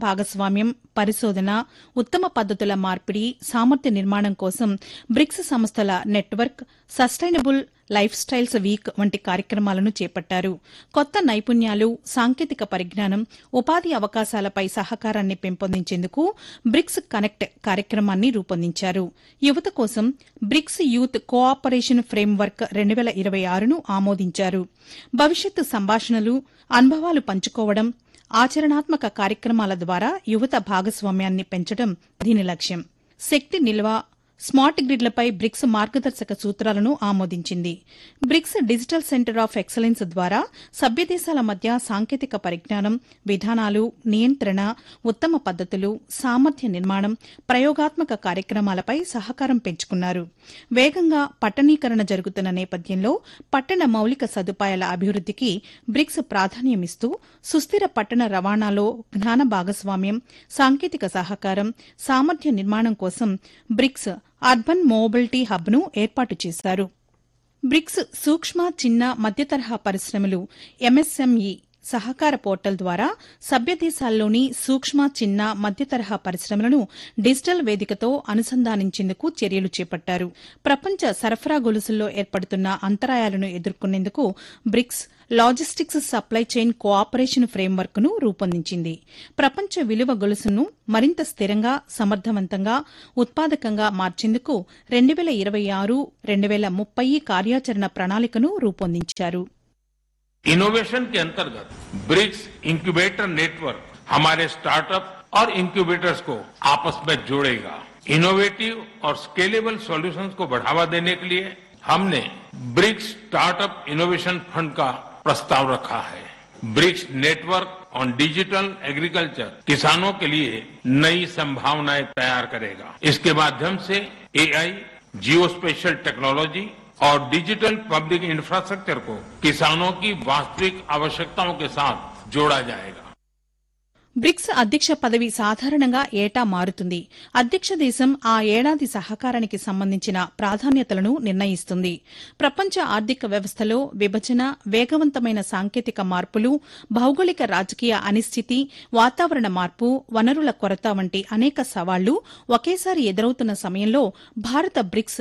భాగస్వామ్యం, పరిశోధన, ఉత్తమ పద్దతుల మార్పిడి, సామర్థ్య నిర్మాణం కోసం బ్రిక్స్ సంస్థల network, sustainable life styles week వంటి కార్యక్రమాలను చేపట్టారు. కొత్త నైపుణ్యాలు, సాంకేతిక పరిజ్ఞానం, ఉపాధి అవకాశాలపై సహకారాన్ని పెంపొందించేందుకు బ్రిక్స్ కనెక్ట్ కార్యక్రమాన్ని రూపొందించారు. యువత కోసం బ్రిక్స్ యూత్ కోఆపరేషన్ ఫ్రేమ్వర్క్ 2026ను ఆమోదించారు. భవిష్యత్తు సంభాషణలు, అనుభవాలు పంచుకోవడం, ఆచరణాత్మక కార్యక్రమాల ద్వారా యువత భాగస్వామ్యాన్ని పెంచడం దీని లక్ష్యం. శక్తి నిల్వ, స్మార్ట్ గ్రిడ్లపై బ్రిక్స్ మార్గదర్శక సూత్రాలను ఆమోదించింది. Bricks digital centre of excellence ద్వారా సభ్యదేశాల మధ్య సాంకేతిక పరిజ్ఞానం, విధానాలు, నియంత్రణ, ఉత్తమ పద్దతులు, సామర్థ్య నిర్మాణం, ప్రయోగాత్మక కార్యక్రమాలపై సహకారం పెంచుకున్నారు. వేగంగా పట్టణీకరణ జరుగుతున్న నేపథ్యంలో పట్టణ మౌలిక సదుపాయాల అభివృద్దికి బ్రిక్స్ ప్రాధాన్యమిస్తూ సుస్థిర పట్టణ రవాణాలో జ్ఞాన భాగస్వామ్యం, సాంకేతిక సహకారం, సామర్థ్య నిర్మాణం కోసం బ్రిక్స్ అర్బన్ మొబిలిటీ హబ్ను ఏర్పాటు చేశారు. బ్రిక్స్ సూక్ష్మ, చిన్న, మధ్యతరహా పరిశ్రమలు ఎంఎస్ఎంఈ సహకార పోర్టల్ ద్వారా సభ్యదేశాల్లోని సూక్ష్మ, చిన్న, మధ్యతరహా పరిశ్రమలను డిజిటల్ వేదికతో అనుసంధానించేందుకు చర్యలు చేపట్టారు. ప్రపంచ సరఫరా గొలుసుల్లో ఏర్పడుతున్న అంతరాయాలను ఎదుర్కొనేందుకు bricks logistics supply chain cooperation ఫ్రేమ్వర్క్ను రూపొందించింది. ప్రపంచ విలువ గొలుసును మరింత స్థిరంగా, సమర్థవంతంగా, ఉత్పాదకంగా మార్చేందుకు 2026-2030 కార్యాచరణ ప్రణాళికను రూపొందించారు. इनोवेशन के अंतर्गत ब्रिक्स इंक्यूबेटर नेटवर्क हमारे स्टार्टअप और इंक्यूबेटर्स को आपस में जोड़ेगा। इनोवेटिव और स्केलेबल सॉल्यूशंस को बढ़ावा देने के लिए हमने ब्रिक्स स्टार्टअप इनोवेशन फंड का प्रस्ताव रखा है। BRICS network on digital agriculture किसानों के लिए नई संभावनाएं तैयार करेगा। इसके माध्यम से एआई, जियोस्पेशियल टेक्नोलॉजी और डिजिटल पब्लिक इंफ्रास्ट्रक्चर को किसानों की वास्तविक आवश्यकताओं के साथ जोड़ा जाएगा। బ్రిక్స్ అధ్యక్ష పదవి సాధారణంగా ఏటా మారుతుంది. అధ్యక్ష దేశం ఆ ఏడాది సహకారానికి సంబంధించిన ప్రాధాన్యతలను నిర్ణయిస్తుంది. ప్రపంచ ఆర్థిక వ్యవస్థలో విభజన, వేగవంతమైన సాంకేతిక మార్పులు, భౌగోళిక రాజకీయ అనిశ్చితి, వాతావరణ మార్పు, వనరుల కొరత వంటి అనేక సవాళ్లు ఒకేసారి ఎదురవుతున్న సమయంలో భారత బ్రిక్స్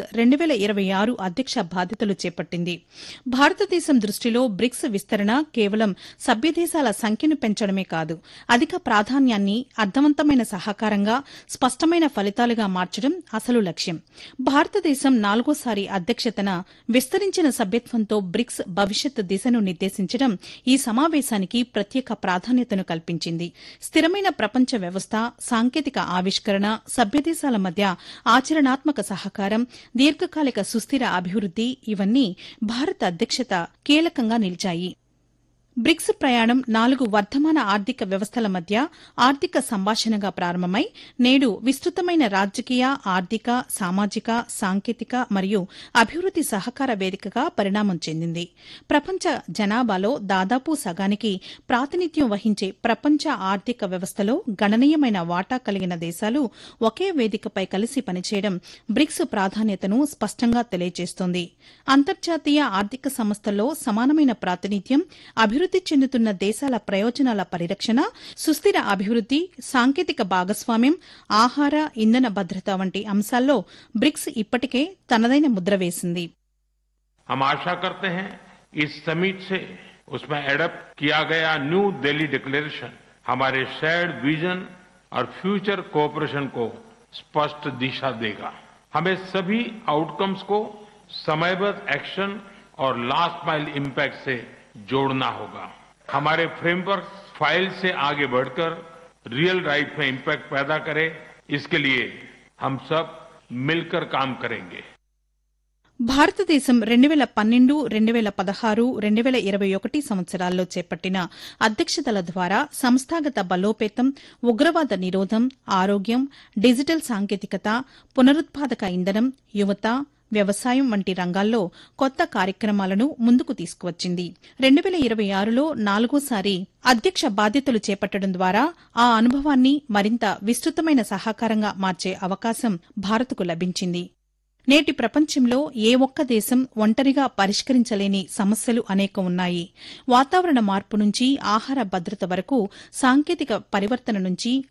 2026 అధ్యక్ష బాధ్యతలు చేపట్టింది. భారతదేశం దృష్టిలో బ్రిక్స్ విస్తరణ కేవలం సభ్యదేశాల సంఖ్యను పెంచడమే కాదు, అధిక ప్రాధాన్యాన్ని అర్థవంతమైన సహకారంగా, స్పష్టమైన ఫలితాలుగా మార్చడం అసలు లక్ష్యం. భారతదేశం 4వసారి అధ్యక్షతన విస్తరించిన సభ్యత్వంతో బ్రిక్స్ భవిష్యత్ దిశను నిర్దేశించడం ఈ సమావేశానికి ప్రత్యేక ప్రాధాన్యతను కల్పించింది. స్థిరమైన ప్రపంచ వ్యవస్థ, సాంకేతిక ఆవిష్కరణ, సభ్యదేశాల మధ్య ఆచరణాత్మక సహకారం, దీర్ఘకాలిక సుస్థిర అభివృద్ది ఇవన్నీ భారత అధ్యక్షత కీలకంగా నిలిచాయి. బ్రిక్స్ ప్రయాణం 4 వర్ధమాన ఆర్థిక వ్యవస్థల మధ్య ఆర్థిక సంభాషణగా ప్రారంభమై నేడు విస్తృతమైన రాజకీయ, ఆర్థిక, సామాజిక, సాంకేతిక మరియు అభివృద్ది సహకార వేదికగా పరిణామం చెందింది. ప్రపంచ జనాభాలో దాదాపు సగానికి ప్రాతినిధ్యం వహించే ప్రపంచ ఆర్థిక వ్యవస్థలో గణనీయమైన వాటా కలిగిన దేశాలు ఒకే వేదికపై కలిసి పనిచేయడం బ్రిక్స్ ప్రాధాన్యతను స్పష్టంగా తెలియజేస్తోంది. అంతర్జాతీయ ఆర్థిక సంస్థల్లో సమానమైన ప్రాతినిధ్యం, అభివృద్ది చెందుతున్న దేశాల ప్రయోజనాల పరిరక్షణ, సుస్థిర అభివృద్ది, సాంకేతిక భాగస్వామ్యం, ఆహార, ఇంధన భద్రత వంటి అంశాల్లో బ్రిక్స్ ఇప్పటికే తనదైన ముద్ర వేసింది. हम आशा करते हैं इस समिट से उसमें एडप्ट किया गया न्यू दिल्ली डिक्लेरेशन हमारे शेयर्ड विजन और फ्यूचर कोऑपरेशन को स्पष्ट दिशा देगा। हमें सभी आउटकम्स को समयबद्ध एक्शन और लास्ट माइल इम्पैक्ट से जोड़ना होगा। हमारे फ्रेमवर्क फाइल से आगे बढ़कर रियल लाइफ में इम्पैक्ट पैदा करे, इसके लिए हम सब मिलकर काम करेंगे। భారతదేశం 2012, 2016, 2021 సంవత్సరాల్లో చేపట్టిన అధ్యక్షతల ద్వారా సంస్థాగత బలోపేతం, ఉగ్రవాద నిరోధం, ఆరోగ్యం, డిజిటల్ సాంకేతికత, పునరుత్పాదక ఇంధనం, యువత, వ్యవసాయం వంటి రంగాల్లో కొత్త కార్యక్రమాలను ముందుకు తీసుకువచ్చింది. 2026లో 4వసారి అధ్యక్ష బాధ్యతలు చేపట్టడం ద్వారా ఆ అనుభవాన్ని మరింత విస్తృతమైన సహకారంగా మార్చే అవకాశం భారత్కు లభించింది. నేటి ప్రపంచంలో ఏ ఒక్క దేశం ఒంటరిగా పరిష్కరించలేని సమస్యలు అనేకం ఉన్నాయి. వాతావరణ మార్పు నుంచి ఆహార భద్రత వరకు, సాంకేతిక పరివర్తన నుంచి